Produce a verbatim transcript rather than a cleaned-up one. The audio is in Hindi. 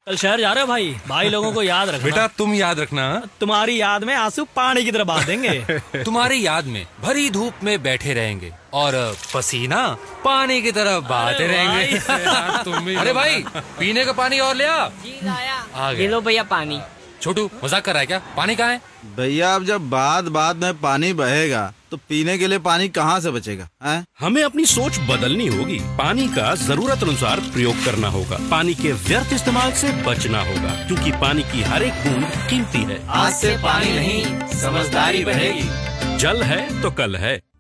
कल शहर जा रहे हो भाई? भाई लोगों को याद रखना। बेटा तुम याद रखना। तुम्हारी याद में आंसू पानी की तरह बहा देंगे। तुम्हारी याद में भरी धूप में बैठे रहेंगे और पसीना पानी की तरह बहाते रहेंगे। अरे भाई पीने का पानी और ले आ। आ गया। लो भैया पानी। छोटू मजाक कर रहा है क्या? पानी कहाँ है? भैया अब जब बात बात में पानी बहेगा तो पीने के लिए पानी कहाँ से बचेगा है? हमें अपनी सोच बदलनी होगी। पानी का जरूरत अनुसार प्रयोग करना होगा। पानी के व्यर्थ इस्तेमाल से बचना होगा, क्योंकि पानी की हर एक बूंद कीमती है। आज से पानी नहीं समझदारी बढ़ेगी। जल है तो कल है।